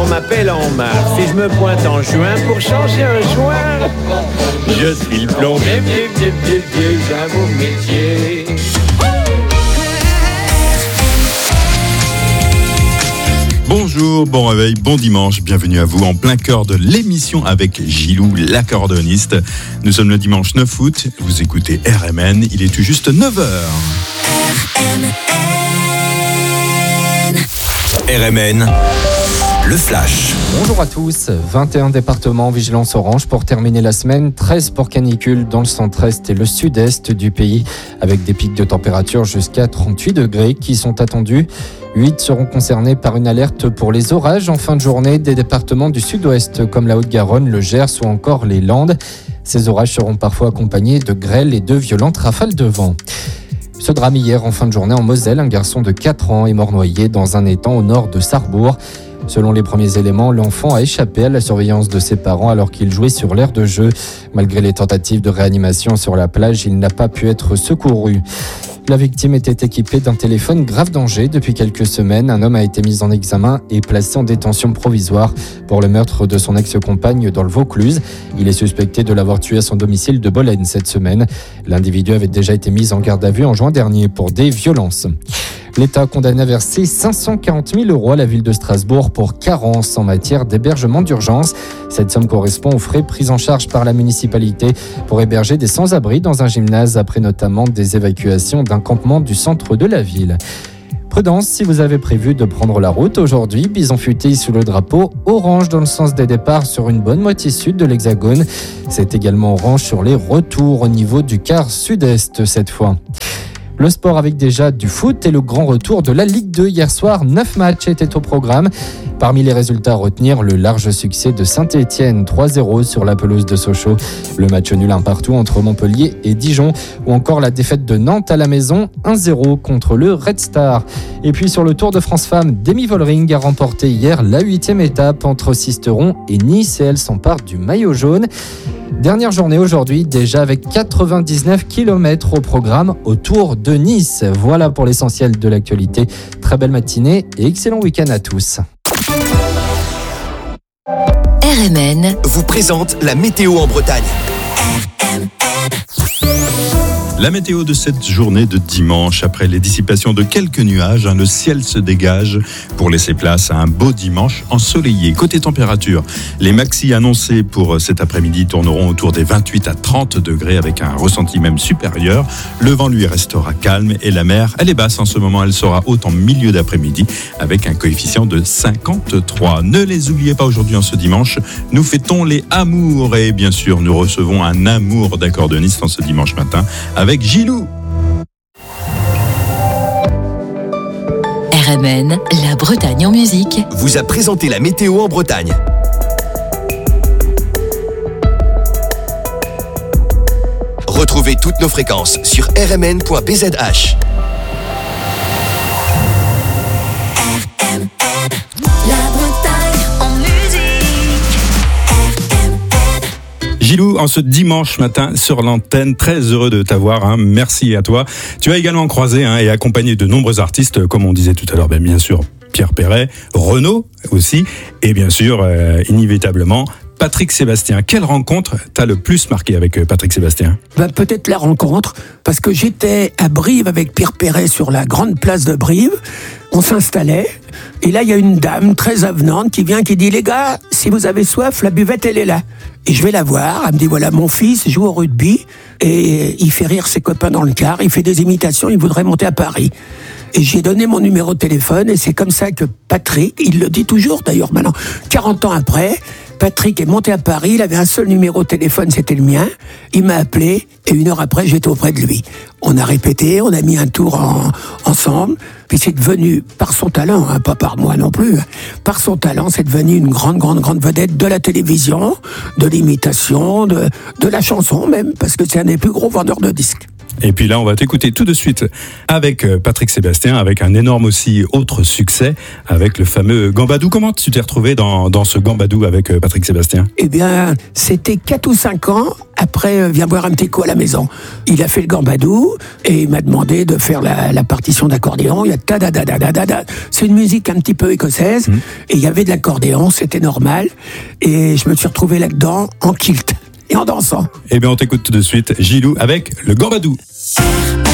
on m'appelle en mars. Si je me pointe en juin pour changer un joint, je suis le plombier, à vos métiers. Bonjour, bon réveil, bon dimanche, bienvenue à vous en plein cœur de l'émission avec Gilou, l'accordéoniste. Nous sommes le dimanche 9 août, vous écoutez RMN, il est tout juste 9h. RMN, le flash. Bonjour à tous, 21 départements vigilance orange pour terminer la semaine, 13 pour canicule dans le centre-est et le sud-est du pays, avec des pics de température jusqu'à 38 degrés qui sont attendus. 8 seront concernés par une alerte pour les orages en fin de journée des départements du sud-ouest comme la Haute-Garonne, le Gers ou encore les Landes. Ces orages seront parfois accompagnés de grêle et de violentes rafales de vent. Ce drame hier en fin de journée en Moselle, un garçon de 4 ans est mort noyé dans un étang au nord de Sarrebourg. Selon les premiers éléments, l'enfant a échappé à la surveillance de ses parents alors qu'il jouait sur l'aire de jeu. Malgré les tentatives de réanimation sur la plage, il n'a pas pu être secouru. La victime était équipée d'un téléphone grave danger. Depuis quelques semaines, un homme a été mis en examen et placé en détention provisoire pour le meurtre de son ex-compagne dans le Vaucluse. Il est suspecté de l'avoir tué à son domicile de Bolène cette semaine. L'individu avait déjà été mis en garde à vue en juin dernier pour des violences. L'État a condamné à verser 540 000 € à la ville de Strasbourg pour carence en matière d'hébergement d'urgence. Cette somme correspond aux frais pris en charge par la municipalité pour héberger des sans-abri dans un gymnase après notamment des évacuations d'un campement du centre de la ville. Prudence si vous avez prévu de prendre la route aujourd'hui. Bison futé sous le drapeau orange dans le sens des départs sur une bonne moitié sud de l'Hexagone. C'est également orange sur les retours au niveau du quart sud-est cette fois. Le sport avec déjà du foot et le grand retour de la Ligue 2 hier soir. 9 matchs étaient au programme. Parmi les résultats à retenir, le large succès de Saint-Etienne 3-0 sur la pelouse de Sochaux. Le match nul 1-1 entre Montpellier et Dijon. Ou encore la défaite de Nantes à la maison 1-0 contre le Red Star. Et puis sur le Tour de France Femmes, Demi Vollering a remporté hier la 8e étape entre Sisteron et Nice et elle s'empare du maillot jaune. Dernière journée aujourd'hui, déjà avec 99 km au programme autour de Nice. Voilà pour l'essentiel de l'actualité. Très belle matinée et excellent week-end à tous. RMN vous présente la météo en Bretagne. La météo de cette journée de dimanche, après les dissipations de quelques nuages, le ciel se dégage pour laisser place à un beau dimanche ensoleillé. Côté température, les maxis annoncés pour cet après-midi tourneront autour des 28 à 30 degrés avec un ressenti même supérieur. Le vent lui restera calme et la mer, elle est basse en ce moment, elle sera haute en milieu d'après-midi avec un coefficient de 53. Ne les oubliez pas aujourd'hui en ce dimanche, nous fêtons les amours et bien sûr nous recevons un amour d'accordéoniste en ce dimanche matin avec Gilou. RMN, la Bretagne en musique, vous a présenté la météo en Bretagne. Retrouvez toutes nos fréquences sur rmn.bzh. Gilou, en ce dimanche matin sur l'antenne, très heureux de t'avoir, merci à toi. Tu as également croisé et accompagné de nombreux artistes, comme on disait tout à l'heure, bien sûr Pierre Perret, Renaud aussi, et bien sûr, inévitablement, Patrick Sébastien. Quelle rencontre t'a le plus marqué avec Patrick Sébastien ? Peut-être la rencontre, parce que j'étais à Brive avec Pierre Perret sur la grande place de Brive. On s'installait, et là il y a une dame très avenante qui vient, qui dit « Les gars, si vous avez soif, la buvette elle est là ». Et je vais la voir, elle me dit « Voilà, mon fils joue au rugby, et il fait rire ses copains dans le car, il fait des imitations, il voudrait monter à Paris ». Et j'ai donné mon numéro de téléphone, et c'est comme ça que Patrick, il le dit toujours d'ailleurs maintenant, 40 ans après, Patrick est monté à Paris, il avait un seul numéro de téléphone, c'était le mien. Il m'a appelé et 1 heure après, j'étais auprès de lui. On a répété, on a mis un tour ensemble. Puis c'est devenu, par son talent, pas par moi non plus, par son talent, c'est devenu une grande vedette de la télévision, de l'imitation, de la chanson même, parce que c'est un des plus gros vendeurs de disques. Et puis là, on va t'écouter tout de suite avec Patrick Sébastien, avec un énorme aussi autre succès, avec le fameux Gambadou. Comment tu t'es retrouvé dans ce Gambadou avec Patrick Sébastien? Eh bien, c'était 4 ou 5 ans après Viens boire un petit coup à la maison. Il a fait le Gambadou et il m'a demandé de faire la partition d'accordéon. Il y a ta-da-da-da-da-da. C'est une musique un petit peu écossaise et il y avait de l'accordéon, c'était normal. Et je me suis retrouvé là-dedans en kilt et en dansant. Eh bien, on t'écoute tout de suite Gilou avec le Gambadou.